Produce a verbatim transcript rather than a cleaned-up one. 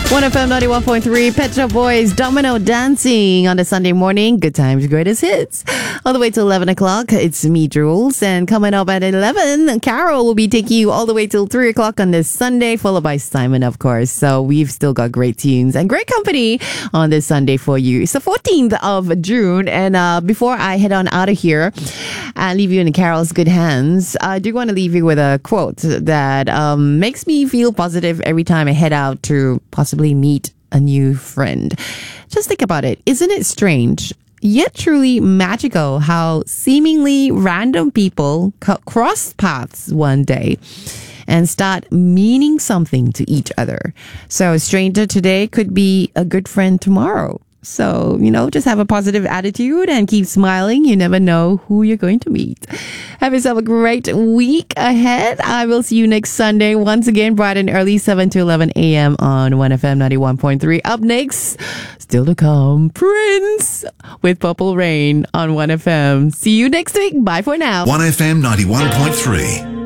one F M ninety-one point three, Pet Shop Boys, Domino Dancing on a Sunday morning. Good times, greatest hits. All the way to eleven o'clock, it's me, Jules. And coming up at eleven, Carol will be taking you all the way till three o'clock on this Sunday, followed by Simon, of course. So we've still got great tunes and great company on this Sunday for you. It's the fourteenth of June. And uh, before I head on out of here and leave you in Carol's good hands, I do want to leave you with a quote that um, makes me feel positive every time I head out to possibly meet a new friend. Just think about it. Isn't it strange, yet truly magical, how seemingly random people co- cross paths one day and start meaning something to each other? So a stranger today could be a good friend tomorrow. So, you know, just have a positive attitude and keep smiling. You never know who you're going to meet. Have yourself a great week ahead. I will see you next Sunday once again, bright and early, seven to eleven a.m. on one F M ninety-one point three. Up next, still to come, Prince with Purple Rain on one F M. See you next week. Bye for now. one F M ninety-one point three.